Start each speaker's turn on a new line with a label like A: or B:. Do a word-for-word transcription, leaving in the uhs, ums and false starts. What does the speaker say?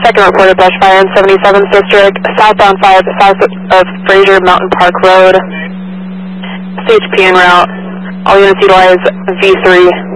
A: Second reported brush fire in seventy-seventh District, southbound five, south of Fraser Mountain Park Road. Stage P en route. All units utilize V three.